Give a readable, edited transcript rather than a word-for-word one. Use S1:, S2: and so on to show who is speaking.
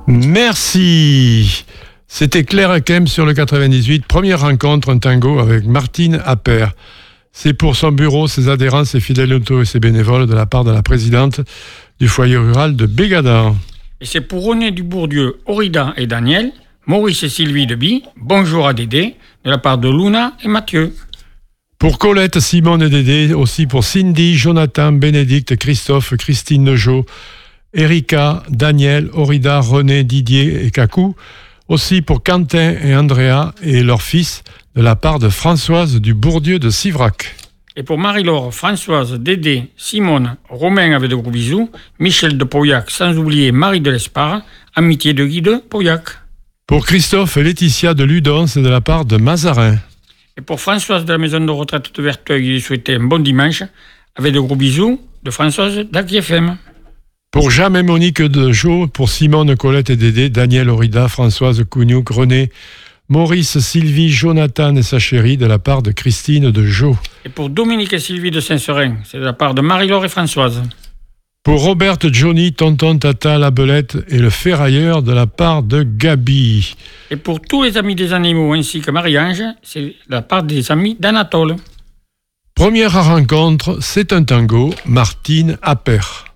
S1: Merci. C'était Claire Hakem sur le 98. Première rencontre, un tango avec Martine Appert. C'est pour son bureau, ses adhérents, ses fidèles autos et ses bénévoles de la part de la présidente du foyer rural de Bégadan.
S2: Et c'est pour René Dubourdieu, Orida et Daniel, Maurice et Sylvie Deby, bonjour à Dédé, de la part de Luna et Mathieu.
S1: Pour Colette, Simone et Dédé, aussi pour Cindy, Jonathan, Bénédicte, Christophe, Christine Nejo, Erika, Daniel, Orida, René, Didier et Kakou. Aussi pour Quentin et Andrea et leur fils, de la part de Françoise du Bourdieu de Sivrac.
S2: Et pour Marie-Laure, Françoise, Dédé, Simone, Romain avec de gros bisous, Michel de Pauillac, sans oublier Marie de l'Espard, amitié de Guy de Pauillac.
S1: Pour Christophe et Laetitia de Ludon, c'est de la part de Mazarin.
S2: Et pour Françoise de la maison de retraite de Verteuil, il souhaitait un bon dimanche, avec de gros bisous, de Françoise d'Ac-FM.
S1: Pour Jean et Monique de Jo, pour Simone, Colette et Dédé, Daniel, Orida, Françoise, Cougnouk, René, Maurice, Sylvie, Jonathan et sa chérie, de la part de Christine de Jo.
S2: Et pour Dominique et Sylvie de Saint-Serin, c'est de la part de Marie-Laure et Françoise.
S1: Pour Robert, Johnny, Tonton, Tata, La Belette et le Ferrailleur, de la part de Gabi.
S2: Et pour tous les amis des animaux ainsi que Marie-Ange, c'est de la part des amis d'Anatole.
S1: Première rencontre, c'est un tango, Martine Appert.